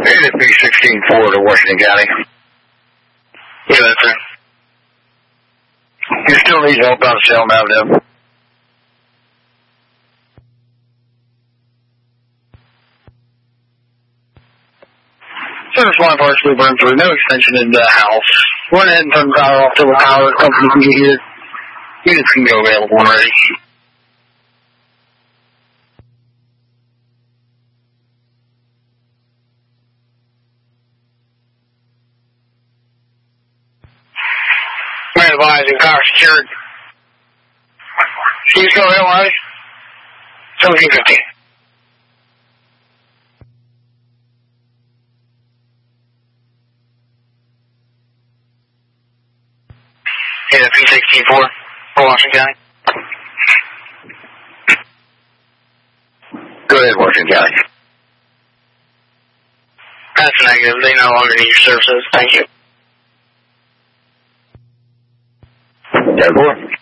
Unit B-16-4 to Washington County. Yeah, that's it. You still need help out of Salem Avenue. Service line partially burned through, no extension into the house. Went ahead and turned the power off till the power company can get here. Units can go available and ready. Man advising power secured. Can you go ahead, Larry? 1750. Yeah, P-16-4 for Washington County. Go ahead, Washington County. That's negative. They no longer need your services. Thank you. Airport.